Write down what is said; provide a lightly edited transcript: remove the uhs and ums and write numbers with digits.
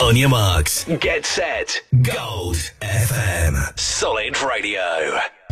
On your marks. Get set. Gold FM. Solid Radio.